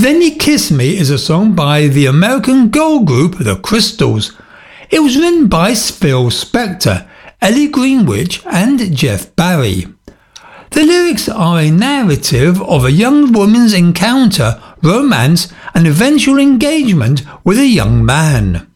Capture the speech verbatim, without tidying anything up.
Then You Kiss Me is a song by the American girl group The Crystals. It was written by Phil Spector, Ellie Greenwich and Jeff Barry. The lyrics are a narrative of a young woman's encounter, romance and eventual engagement with a young man.